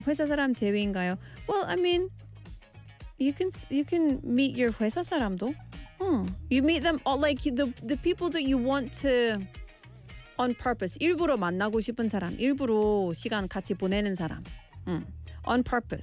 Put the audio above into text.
회사 사람 제외인가요? Well, I mean, you can meet your 회사 사람도. You meet them all, like the people that you want to on purpose. 일부러 만나고 싶은 사람, 일부러 시간 같이 보내는 사람. On purpose.